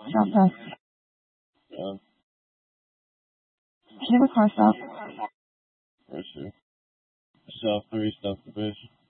Sound test. Yeah. Name a car stop. For sure. Sell 3 stuff to fish.